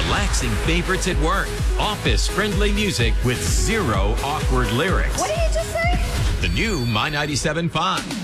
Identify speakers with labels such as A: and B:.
A: Relaxing favorites at work. Office-friendly music with zero awkward lyrics.
B: What did you just say?
A: The new My 97.5.